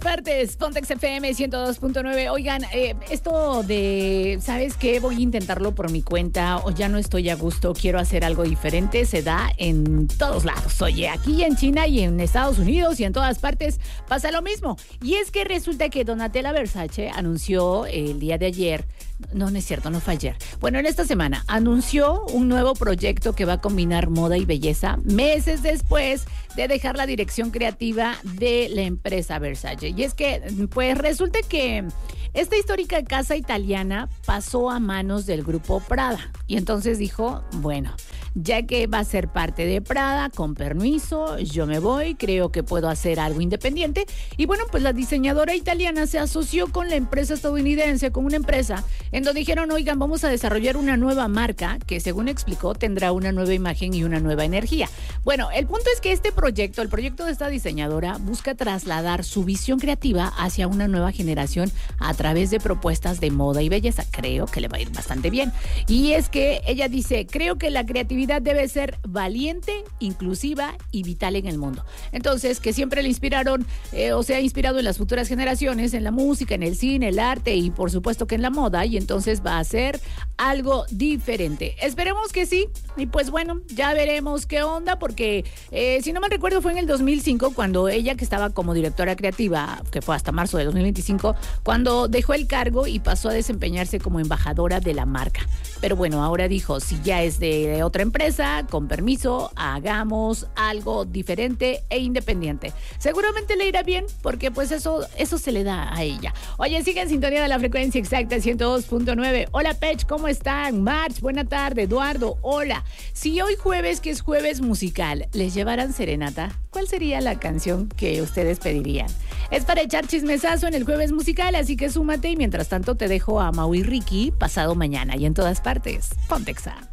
partes, Pontex FM 102.9. Oigan, esto de, ¿sabes qué? Voy a intentarlo por mi cuenta o ya no estoy a gusto, quiero hacer algo diferente, se da en todos lados. Oye, aquí en China y en Estados Unidos y en todas partes pasa lo mismo. Y es que resulta que Donatella Versace anunció el día de ayer, no es cierto, no fue ayer. Bueno, en esta semana anunció un nuevo proyecto que va a combinar moda y belleza meses después de dejar la dirección creativa de la empresa Versace. Y es que, pues resulta que esta histórica casa italiana pasó a manos del grupo Prada. Y entonces dijo, bueno, ya que va a ser parte de Prada, con permiso, yo me voy, creo que puedo hacer algo independiente. Y bueno, pues la diseñadora italiana se asoció con la empresa estadounidense, con una empresa en donde dijeron, oigan, vamos a desarrollar una nueva marca que, según explicó, tendrá una nueva imagen y una nueva energía. Bueno, el punto es que este proyecto, el proyecto de esta diseñadora, busca trasladar su visión creativa hacia una nueva generación a través de propuestas de moda y belleza. Creo que le va a ir bastante bien. Y es que ella dice, creo que la creatividad debe ser valiente, inclusiva y vital en el mundo. Entonces, que siempre le inspiraron o se ha inspirado en las futuras generaciones, en la música, en el cine, el arte y por supuesto que en la moda, y entonces va a ser algo diferente. Esperemos que sí, y pues bueno, ya veremos qué onda, porque si no me recuerdo fue en el 2005 cuando ella, que estaba como directora creativa, que fue hasta marzo de 2025, cuando dejó el cargo y pasó a desempeñarse como embajadora de la marca. Pero bueno, ahora dijo, si ya es de otra empresa, con permiso, hagamos algo diferente e independiente. Seguramente le irá bien, porque pues eso se le da a ella. Oye, sigue en sintonía de la frecuencia exacta 102.9. Hola, Pech, ¿cómo están? March, buena tarde. Eduardo, hola. Si hoy jueves, que es jueves musical, les llevaran serenata, ¿cuál sería la canción que ustedes pedirían? Es para echar chismesazo en el jueves musical, así que súmate, y mientras tanto te dejo a Mau y Ricky pasado mañana y en todas partes. Pontexa.